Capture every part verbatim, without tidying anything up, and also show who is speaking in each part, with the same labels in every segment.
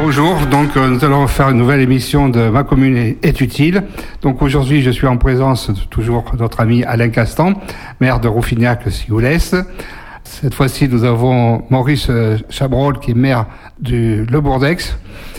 Speaker 1: Bonjour, donc euh, nous allons faire une nouvelle émission de Ma commune est utile. Donc aujourd'hui je suis en présence de, toujours de notre ami Alain Castan, maire de Rouffignac-Sigoules. Cette fois-ci nous avons Maurice Chabrol qui est maire du Le Bourdex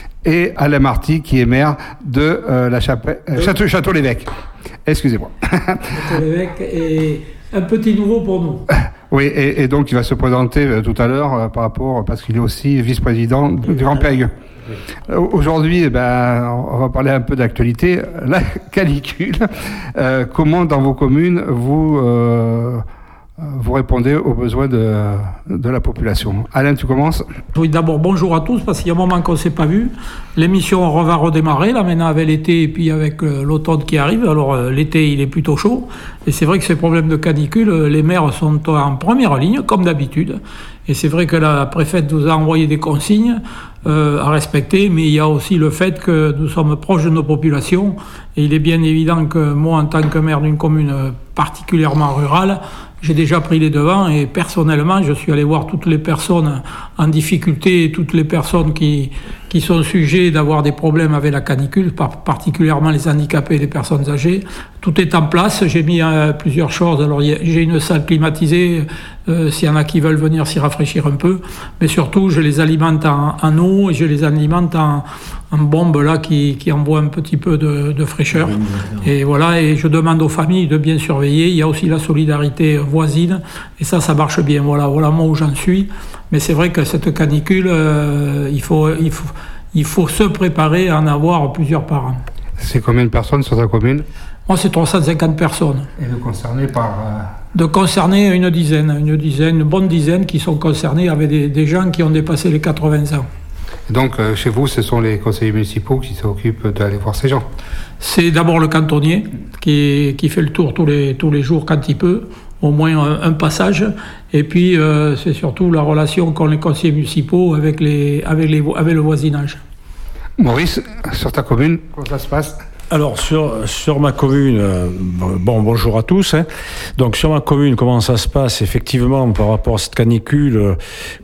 Speaker 1: et Alain Marty qui est maire de euh, la Chapelle, euh, Château, Château-l'Évêque. Excusez-moi.
Speaker 2: Château-l'Évêque est un petit nouveau pour nous.
Speaker 1: Oui, et, et donc il va se présenter euh, tout à l'heure euh, par rapport, parce qu'il est aussi vice-président du Grand Périgueux. Euh, aujourd'hui, eh ben, on va parler un peu d'actualité. La canicule. Euh, comment dans vos communes vous euh, vous répondez aux besoins de, de la population? Alain, tu commences?
Speaker 2: Oui, d'abord bonjour à tous, parce qu'il y a un moment qu'on ne s'est pas vu. L'émission va redémarrer, là maintenant avec l'été et puis avec euh, l'automne qui arrive. Alors euh, l'été il est plutôt chaud, et c'est vrai que ces problèmes de canicule, euh, les maires sont en première ligne, comme d'habitude. Et c'est vrai que la préfète nous a envoyé des consignes euh, à respecter, mais il y a aussi le fait que nous sommes proches de nos populations, et il est bien évident que moi, en tant que maire d'une commune particulièrement rurale, j'ai déjà pris les devants, et personnellement, je suis allé voir toutes les personnes en difficulté, toutes les personnes qui, qui sont sujets d'avoir des problèmes avec la canicule, particulièrement les handicapés et les personnes âgées. Tout est en place, j'ai mis euh, plusieurs choses. Alors j'ai une salle climatisée, euh, s'il y en a qui veulent venir s'y rafraîchir un peu, mais surtout je les alimente en, en eau, et je les alimente en, en bombe là qui, qui envoie un petit peu de, de fraîcheur. Et voilà, et je demande aux familles de bien surveiller. Il y a aussi la solidarité voisine, et ça, ça marche bien. Voilà, voilà moi où j'en suis. Mais c'est vrai que cette canicule, euh, il faut, il faut, il faut se préparer à en avoir plusieurs par an.
Speaker 1: C'est combien de personnes sur ta commune?
Speaker 2: Moi, c'est trois cent cinquante personnes.
Speaker 1: Et de concernés par... Euh...
Speaker 2: De concernés, une dizaine, une dizaine, une bonne dizaine qui sont concernés avec des, des gens qui ont dépassé les quatre-vingts ans.
Speaker 1: Donc, euh, chez vous, ce sont les conseillers municipaux qui s'occupent d'aller voir ces gens?
Speaker 2: C'est d'abord le cantonnier qui, qui fait le tour tous les, tous les jours quand il peut, au moins un, un passage. Et puis, euh, c'est surtout la relation qu'ont les conseillers municipaux avec, les, avec, les, avec le voisinage.
Speaker 1: Maurice, sur ta commune, comment ça se passe?
Speaker 3: Alors, sur, sur ma commune, euh, bon, bonjour à tous. Hein. Donc, sur ma commune, comment ça se passe? Effectivement, par rapport à cette canicule, euh,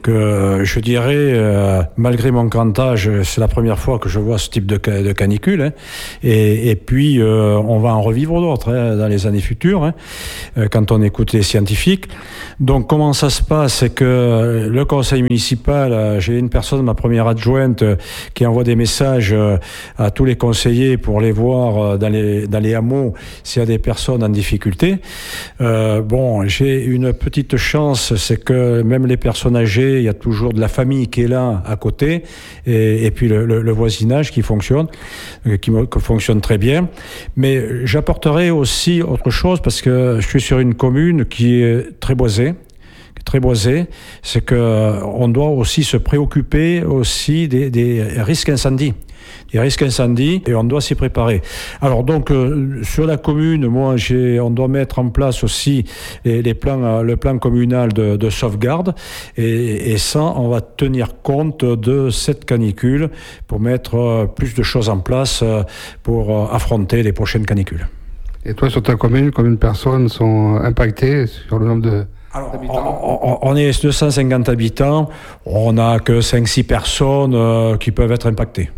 Speaker 3: que je dirais, euh, malgré mon grand âge, c'est la première fois que je vois ce type de, de canicule. Hein. Et, et puis, euh, on va en revivre d'autres hein, dans les années futures, hein, euh, quand on écoute les scientifiques. Donc, comment ça se passe? C'est que le conseil municipal, euh, j'ai une personne, ma première adjointe, euh, qui envoie des messages euh, à tous les conseillers pour les voir dans les, dans les hameaux s'il y a des personnes en difficulté. Euh, bon, j'ai une petite chance, c'est que même les personnes âgées, il y a toujours de la famille qui est là à côté, et, et puis le, le, le voisinage qui fonctionne, qui, qui fonctionne très bien. Mais j'apporterai aussi autre chose, parce que je suis sur une commune qui est très boisée, très boisée, c'est que on doit aussi se préoccuper aussi des, des risques incendies. Des risques incendies, et on doit s'y préparer. Alors donc, euh, sur la commune, moi, j'ai, on doit mettre en place aussi les, les plans, euh, le plan communal de, de sauvegarde, et, et ça, on va tenir compte de cette canicule pour mettre euh, plus de choses en place euh, pour euh, affronter les prochaines canicules.
Speaker 1: Et toi, sur ta commune, combien de personnes sont impactées sur le nombre de...
Speaker 3: Alors, on, on est deux cent cinquante habitants, on n'a que cinq six personnes euh, qui peuvent être impactées.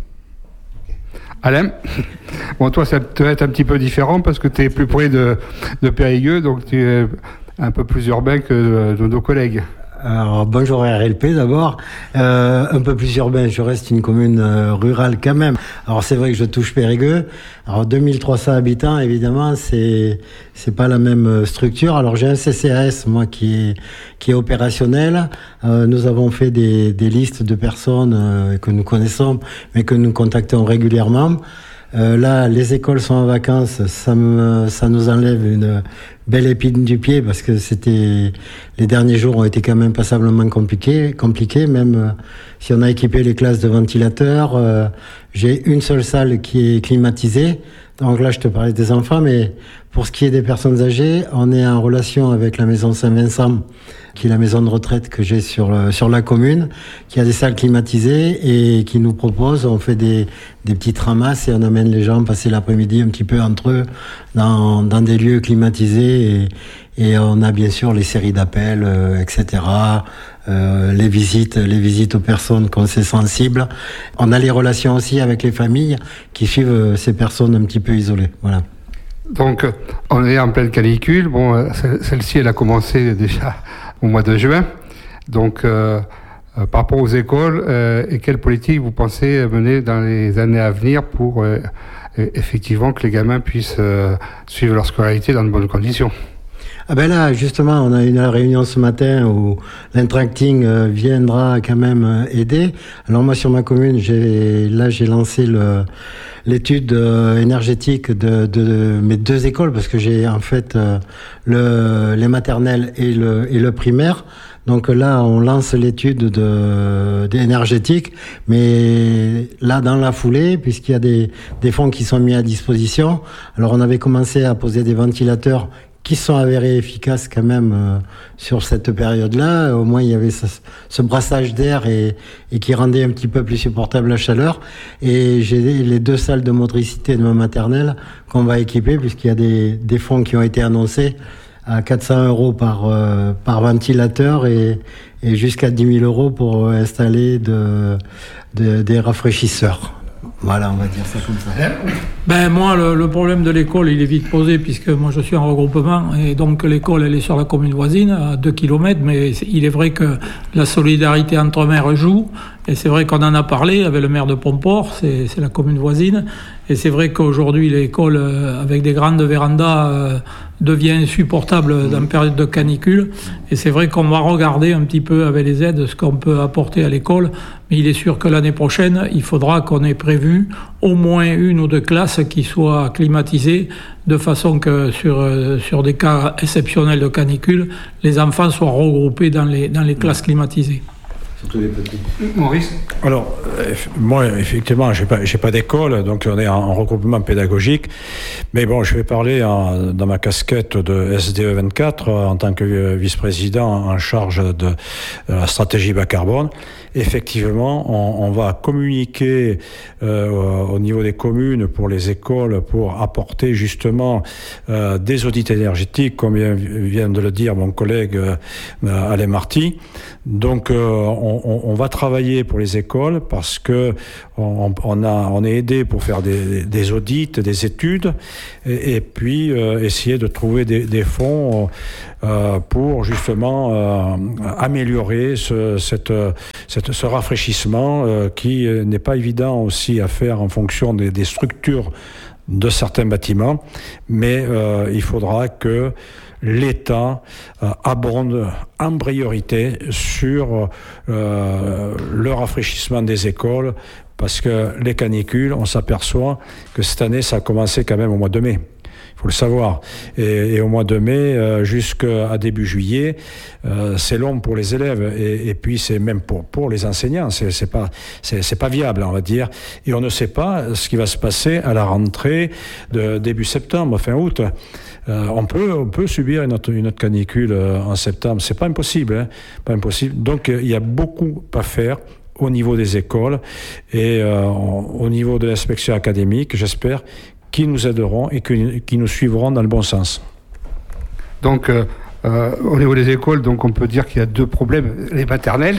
Speaker 1: Alain, bon, toi, ça peut être un petit peu différent parce que tu es plus près de, de Périgueux, donc tu es un peu plus urbain que de, de nos collègues.
Speaker 4: Alors, bonjour R L P d'abord. Euh, un peu plus urbain, je reste une commune euh, rurale quand même. Alors, c'est vrai que je touche Périgueux. Alors, deux mille trois cents habitants, évidemment, c'est c'est pas la même structure. Alors, j'ai un C C A S, moi, qui est qui est opérationnel. Euh, nous avons fait des, des listes de personnes euh, que nous connaissons, mais que nous contactons régulièrement. Euh, là, les écoles sont en vacances, ça me, ça nous enlève une belle épine du pied parce que c'était, les derniers jours ont été quand même passablement compliqués, compliqués, même euh, si on a équipé les classes de ventilateurs. Euh, j'ai une seule salle qui est climatisée. Donc là, je te parlais des enfants, mais Pour ce qui est des personnes âgées, on est en relation avec la maison Saint-Vincent, qui est la maison de retraite que j'ai sur, sur la commune, qui a des salles climatisées et qui nous propose, on fait des, des petites ramasses et on amène les gens passer l'après-midi un petit peu entre eux dans, dans des lieux climatisés et, et on a bien sûr les séries d'appels, euh, et cetera, euh, les visites, les visites aux personnes qu'on sait sensibles. On a les relations aussi avec les familles qui suivent ces personnes un petit peu isolées. Voilà.
Speaker 1: Donc, on est en pleine canicule. Bon, celle-ci, elle a commencé déjà au mois de juin. Donc, euh, euh, par rapport aux écoles, euh, et quelle politique vous pensez mener dans les années à venir pour euh, effectivement que les gamins puissent euh, suivre leur scolarité dans de bonnes conditions?
Speaker 4: Ah ben là, justement, on a une réunion ce matin où l'intracting euh, viendra quand même euh, aider. Alors moi, sur ma commune, j'ai là j'ai lancé le l'étude euh, énergétique de, de, de mes deux écoles parce que j'ai en fait euh, le les maternelles et le et le primaire. Donc là, on lance l'étude de, de énergétique, mais là, dans la foulée, puisqu'il y a des, des fonds qui sont mis à disposition. Alors, on avait commencé à poser des ventilateurs qui sont avérés efficaces quand même euh, sur cette période-là. Au moins, il y avait ce, ce brassage d'air et, et qui rendait un petit peu plus supportable la chaleur. Et j'ai les deux salles de motricité de ma maternelle qu'on va équiper, puisqu'il y a des, des fonds qui ont été annoncés à quatre cents euros par, euh, par ventilateur et, et jusqu'à dix mille euros pour installer de, de, des rafraîchisseurs. Voilà, on va dire ça comme ça.
Speaker 2: Ben moi, le, le problème de l'école, il est vite posé puisque moi je suis en regroupement et donc l'école, elle est sur la commune voisine à deux kilomètres, mais il est vrai que la solidarité entre maires joue et c'est vrai qu'on en a parlé avec le maire de Pomport, c'est, c'est la commune voisine et c'est vrai qu'aujourd'hui l'école avec des grandes vérandas euh, devient insupportable dans une période de canicule et c'est vrai qu'on va regarder un petit peu avec les aides ce qu'on peut apporter à l'école, mais il est sûr que l'année prochaine, il faudra qu'on ait prévu au moins une ou deux classes qui soient climatisées de façon que sur, sur des cas exceptionnels de canicule, les enfants soient regroupés dans les, dans les classes climatisées.
Speaker 4: Surtout les petits.
Speaker 1: Maurice?
Speaker 3: Alors, euh, moi, effectivement, j'ai pas, j'ai pas d'école, donc on est en, en regroupement pédagogique. Mais bon, je vais parler en, dans ma casquette de S D E vingt-quatre, en tant que vice-président en charge de, de la stratégie bas carbone. Effectivement, on, on va communiquer euh, au niveau des communes pour les écoles pour apporter justement euh, des audits énergétiques, comme vient de le dire mon collègue euh, Alain Marty. Donc, euh, on, on va travailler pour les écoles parce que on, on, a, on est aidé pour faire des, des audits, des études, et, et puis euh, essayer de trouver des, des fonds euh, pour justement euh, améliorer ce, cette, cette, ce rafraîchissement euh, qui n'est pas évident aussi à faire en fonction des, des structures de certains bâtiments, mais euh, il faudra que l'État euh, abonde en priorité sur euh, le rafraîchissement des écoles, parce que les canicules, on s'aperçoit que cette année, ça a commencé quand même au mois de mai. Il faut le savoir. Et, et au mois de mai, euh, jusqu'à début juillet, euh, c'est long pour les élèves. Et, et puis, c'est même pour, pour les enseignants. C'est, c'est pas, c'est, c'est pas viable, on va dire. Et on ne sait pas ce qui va se passer à la rentrée de début septembre, fin août. Euh, on peut, on peut subir une autre, une autre canicule euh, en septembre. C'est pas impossible, hein, pas impossible. Donc, euh, il y a beaucoup à faire au niveau des écoles et euh, au niveau de l'inspection académique, j'espère, qui nous aideront et que, qui nous suivront dans le bon sens.
Speaker 1: Donc, euh, euh, au niveau des écoles, donc on peut dire qu'il y a deux problèmes. Les maternelles,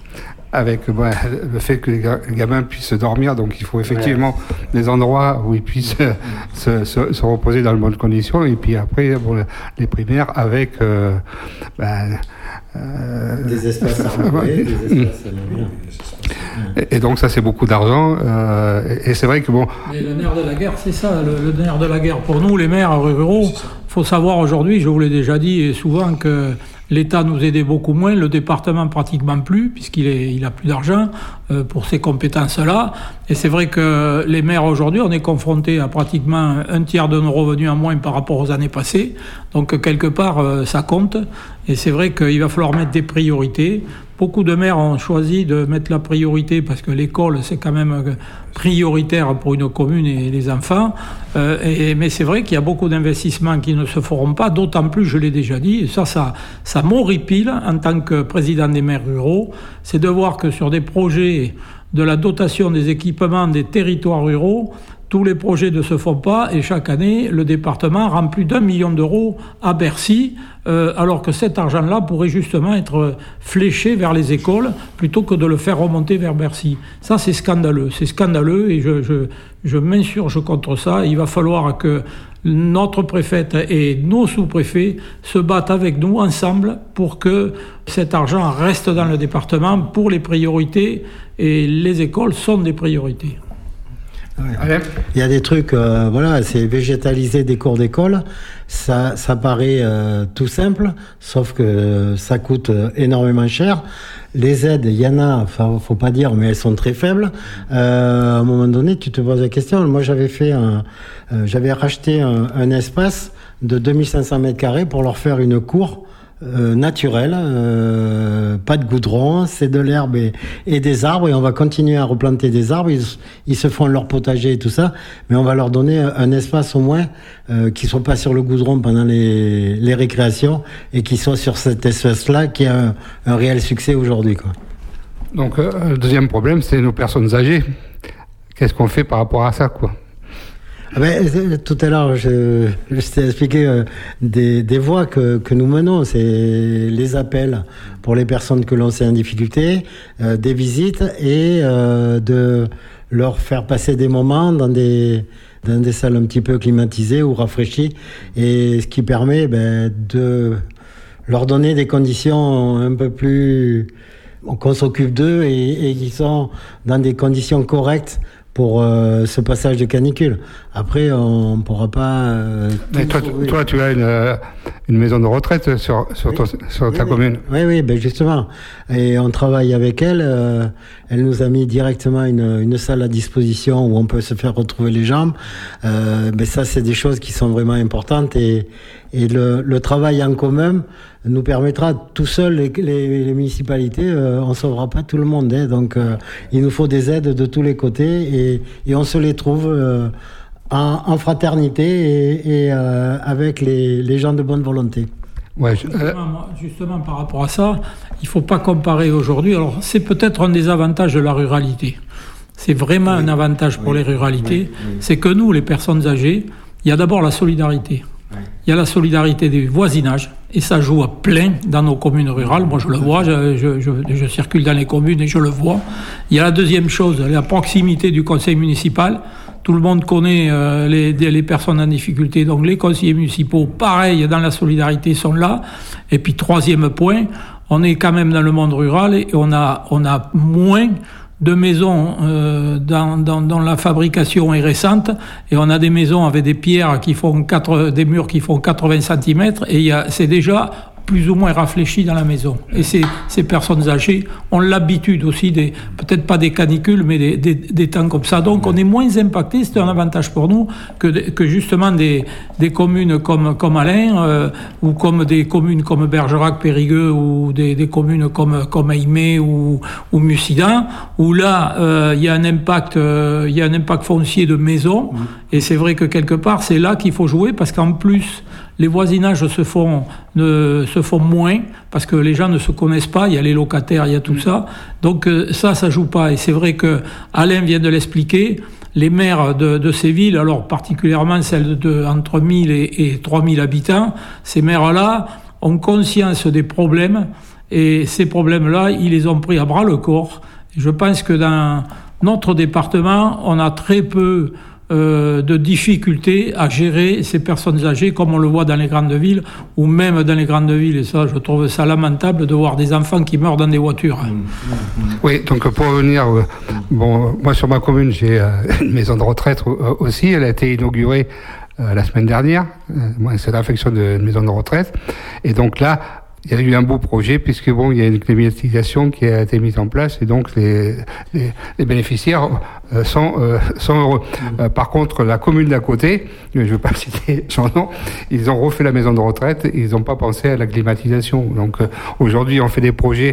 Speaker 1: avec bah, le fait que les gamins puissent dormir, donc il faut effectivement ouais. des endroits où ils puissent euh, se, se, se reposer dans de bonnes conditions, et puis après, bon, les primaires avec... Euh, bah,
Speaker 4: Euh, des espaces arborés, des espaces
Speaker 2: et,
Speaker 1: et donc ça c'est beaucoup d'argent euh, et, et c'est vrai que bon.
Speaker 2: Mais le nerf de la guerre, c'est ça, le, le nerf de la guerre pour nous, les maires ruraux. Il faut savoir aujourd'hui, je vous l'ai déjà dit souvent, que l'État nous aidait beaucoup moins, le département pratiquement plus, puisqu'il est, il a plus d'argent euh, pour ces compétences-là. Et c'est vrai que les maires aujourd'hui, on est confrontés à pratiquement un tiers de nos revenus en moins par rapport aux années passées. Donc quelque part, euh, ça compte. Et c'est vrai qu'il va falloir mettre des priorités beaucoup de maires ont choisi de mettre la priorité parce que l'école, c'est quand même prioritaire pour une commune et les enfants. Euh, et, mais c'est vrai qu'il y a beaucoup d'investissements qui ne se feront pas, d'autant plus, je l'ai déjà dit, et ça, ça, ça m'horripile en tant que président des maires ruraux, c'est de voir que sur des projets de la dotation des équipements des territoires ruraux, tous les projets ne se font pas et chaque année, le département rend plus d'un million d'euros à Bercy, euh, alors que cet argent-là pourrait justement être fléché vers les écoles plutôt que de le faire remonter vers Bercy. Ça, c'est scandaleux. C'est scandaleux et je, je, je m'insurge contre ça. Il va falloir que notre préfète et nos sous-préfets se battent avec nous ensemble pour que cet argent reste dans le département pour les priorités et les écoles sont des priorités.
Speaker 4: Ouais. Il y a des trucs, euh, voilà, c'est végétaliser des cours d'école. Ça, ça paraît euh, tout simple, sauf que ça coûte énormément cher. Les aides, il y en a, enfin, faut pas dire, mais elles sont très faibles. Euh, à un moment donné, tu te poses la question. Moi, j'avais fait un, euh, j'avais racheté un, un espace de deux mille cinq cents mètres carrés pour leur faire une cour. Euh, naturel, euh, pas de goudron, c'est de l'herbe et, et des arbres, et on va continuer à replanter des arbres. Ils, ils se font leur potager et tout ça, mais on va leur donner un espace au moins euh, qui soit pas sur le goudron pendant les, les récréations et qui soit sur cet espace-là qui a un, un réel succès aujourd'hui, quoi.
Speaker 1: Donc euh, le deuxième problème, c'est nos personnes âgées. Qu'est-ce qu'on fait par rapport à ça, quoi?
Speaker 4: Ah ben, tout à l'heure, je, je t'ai expliqué euh, des, des voies que, que nous menons. C'est les appels pour les personnes que l'on sait en difficulté, euh, des visites et euh, de leur faire passer des moments dans des, dans des salles un petit peu climatisées ou rafraîchies. Et ce qui permet ben, de leur donner des conditions un peu plus... qu'on s'occupe d'eux et, et qui sont dans des conditions correctes pour euh, ce passage de canicule. Après, on ne pourra pas... Euh,
Speaker 1: Mais toi, toi, tu as une, euh, une maison de retraite sur, sur,
Speaker 4: oui.
Speaker 1: ton, sur
Speaker 4: oui,
Speaker 1: ta
Speaker 4: oui.
Speaker 1: commune.
Speaker 4: Oui, oui, ben justement. Et on travaille avec elle. Euh, elle nous a mis directement une, une salle à disposition où on peut se faire retrouver les jambes. Euh, ben ça, c'est des choses qui sont vraiment importantes. Et, et le, le travail en commun nous permettra, tout seul, les, les, les municipalités, euh, on ne sauvera pas tout le monde. Hein, donc, euh, il nous faut des aides de tous les côtés et, et on se les trouve euh, en, en fraternité et, et euh, avec les, les gens de bonne volonté.
Speaker 1: Ouais, je,
Speaker 2: euh... justement, justement, par rapport à ça, il ne faut pas comparer aujourd'hui. Alors, c'est peut-être un des avantages de la ruralité. C'est vraiment oui. un avantage pour oui. les ruralités. Oui. Oui. C'est que nous, les personnes âgées, il y a d'abord la solidarité. Il y a la solidarité du voisinage, et ça joue à plein dans nos communes rurales. Moi, je le vois, je, je, je, je circule dans les communes et je le vois. Il y a la deuxième chose, la proximité du conseil municipal. Tout le monde connaît euh, les, les personnes en difficulté, donc les conseillers municipaux, pareil, dans la solidarité, sont là. Et puis, troisième point, on est quand même dans le monde rural et on a, on a moins de maisons euh, dans, dans, dans la fabrication est récente et on a des maisons avec des pierres qui font quatre, des murs qui font quatre-vingts centimètres et il y a, c'est déjà plus ou moins rafraîchi dans la maison. Et ces, ces personnes âgées ont l'habitude aussi, des, peut-être pas des canicules, mais des, des, des temps comme ça. Donc on est moins impacté, c'est un avantage pour nous, que, que justement des, des communes comme, comme Alain, euh, ou comme des communes comme Bergerac, Périgueux, ou des, des communes comme, comme Aimé ou, ou Mussidan, où là, euh, il y a un impact, euh, il y a un impact foncier de maison. Mmh. Et c'est vrai que quelque part, c'est là qu'il faut jouer, parce qu'en plus, les voisinages se font, ne, se font moins parce que les gens ne se connaissent pas, il y a les locataires, il y a tout mmh. ça. Donc ça, ça joue pas. Et c'est vrai que Alain vient de l'expliquer, les maires de, de ces villes, alors particulièrement celles de entre mille et, et trois mille habitants, ces maires-là ont conscience des problèmes et ces problèmes-là, ils les ont pris à bras le corps. Et je pense que dans notre département, on a très peu Euh, de difficultés à gérer ces personnes âgées comme on le voit dans les grandes villes ou même dans les grandes villes, et ça je trouve ça lamentable de voir des enfants qui meurent dans des voitures.
Speaker 1: Oui, donc pour revenir, euh, bon, moi sur ma commune j'ai euh, une maison de retraite euh, aussi, elle a été inaugurée euh, la semaine dernière, euh, moi c'est l'affection d'une maison de retraite, et donc là il y a eu un beau projet puisque bon, il y a une climatisation qui a été mise en place et donc les, les, les bénéficiaires euh, sont, euh, sont heureux. Mmh. Euh, par contre, la commune d'à côté, je ne veux pas citer son nom, ils ont refait la maison de retraite et ils n'ont pas pensé à la climatisation. Donc euh, aujourd'hui, on fait des projets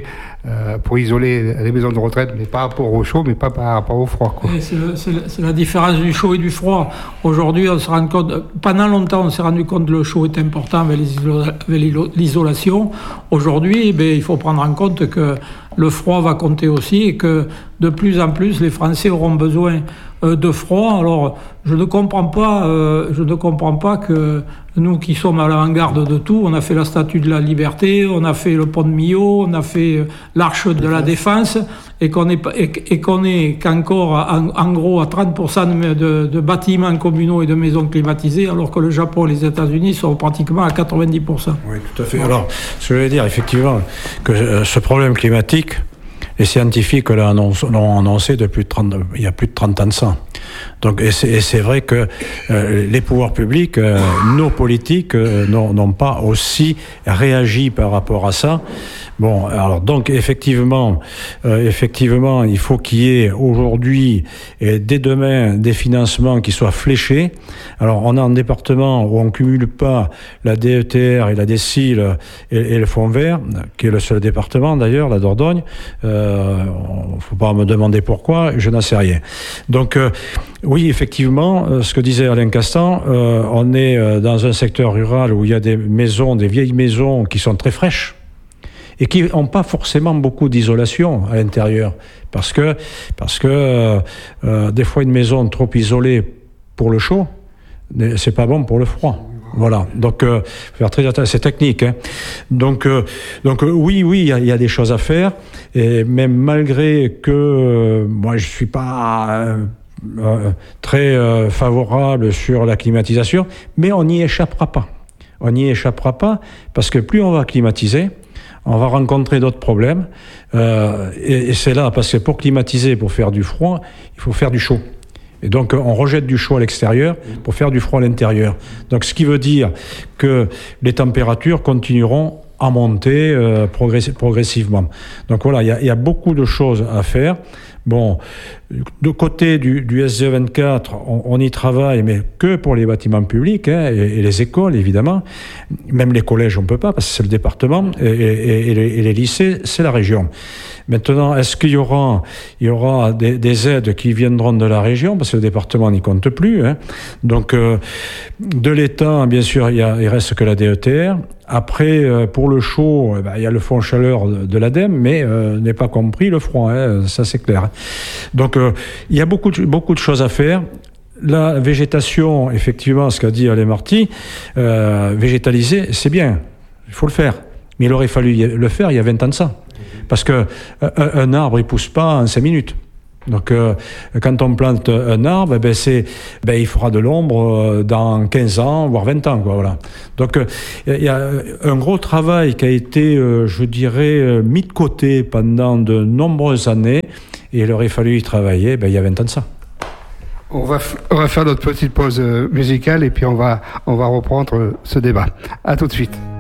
Speaker 1: euh, pour isoler les maisons de retraite, mais par rapport au chaud, mais pas par rapport au froid, quoi.
Speaker 2: C'est, le, c'est, le, c'est la différence du chaud et du froid. Aujourd'hui, on se rend compte, pendant longtemps, on s'est rendu compte que le chaud est important avec, les isola, avec l'isolation. Aujourd'hui, eh bien, il faut prendre en compte que le froid va compter aussi et que de plus en plus, les Français auront besoin euh, de froid. Alors, je ne comprends pas, euh, je ne comprends pas que nous qui sommes à l'avant-garde de tout, on a fait la Statue de la Liberté, on a fait le pont de Millau, on a fait l'Arche de la Défense, et qu'on est, et, et qu'on est qu'encore en, en gros à trente pour cent de, de, de bâtiments communaux et de maisons climatisées, alors que le Japon et les États-Unis sont pratiquement à quatre-vingt-dix pour cent.
Speaker 3: Oui, tout à fait. Alors, ce que je veux dire, effectivement, que euh, ce problème climatique, les scientifiques l'ont annoncé, l'ont annoncé depuis trente, il y a plus de trente ans de ça. Donc, et c'est, et c'est vrai que euh, les pouvoirs publics, euh, nos politiques, euh, n'ont, n'ont pas aussi réagi par rapport à ça. Bon, alors donc effectivement, euh, effectivement, il faut qu'il y ait aujourd'hui et dès demain des financements qui soient fléchés. Alors, on a un département où on cumule pas la D E T R et la décile et, et le fonds vert, qui est le seul département d'ailleurs, la Dordogne. Euh, faut pas me demander pourquoi, je n'en sais rien. Donc euh, oui, effectivement, euh, ce que disait Alain Castan, euh, on est euh, dans un secteur rural où il y a des maisons, des vieilles maisons qui sont très fraîches et qui n'ont pas forcément beaucoup d'isolation à l'intérieur. Parce que, parce que euh, euh, des fois, une maison trop isolée pour le chaud, c'est pas bon pour le froid. Voilà, donc euh, faire très attention, c'est technique. Hein. Donc, euh, donc euh, oui, oui, il y, y a des choses à faire. Et même malgré que euh, moi, je suis pas euh, euh, très euh, favorable sur la climatisation, mais on n'y échappera pas. On n'y échappera pas parce que plus on va climatiser, on va rencontrer d'autres problèmes. Euh, et, et c'est là, parce que pour climatiser, pour faire du froid, il faut faire du chaud. Et donc, on rejette du chaud à l'extérieur pour faire du froid à l'intérieur. Donc, ce qui veut dire que les températures continueront à monter euh, progress- progressivement. Donc, voilà, il y a, y a beaucoup de choses à faire. Bon, de côté du, du S D E vingt-quatre, on, on y travaille, mais que pour les bâtiments publics, hein, et, et les écoles, évidemment. Même les collèges, on ne peut pas, parce que c'est le département, et, et, et, les, et les lycées, c'est la région. Maintenant, est-ce qu'il y aura, il y aura des, des aides qui viendront de la région, parce que le département n'y compte plus, hein. Donc, euh, de l'État, bien sûr, il, y a, il reste que la D E T R. Après, euh, pour le chaud, eh ben, il y a le fonds chaleur de, de l'ADEME, mais euh, n'est pas compris le froid, hein, ça c'est clair. Donc, euh, il y a beaucoup de, beaucoup de choses à faire. La végétation, effectivement, ce qu'a dit Alain Marty, euh, végétaliser, c'est bien, il faut le faire. Mais il aurait fallu le faire il y a vingt ans de ça. Parce qu'un un arbre, il ne pousse pas en cinq minutes. Donc, euh, quand on plante un arbre, ben c'est, ben il fera de l'ombre dans quinze ans, voire vingt ans, quoi, voilà. Donc, il euh, y a un gros travail qui a été, euh, je dirais, mis de côté pendant de nombreuses années, et il aurait fallu y travailler ben, il y a vingt ans de ça.
Speaker 1: On va, f- on va faire notre petite pause musicale, et puis on va, on va reprendre ce débat. À tout de suite.